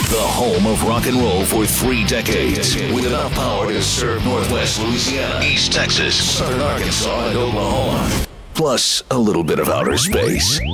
The home of rock and roll for 3 decades. With enough power to serve Northwest Louisiana, East Texas, Southern Arkansas, and Oklahoma. Plus a little bit of outer space.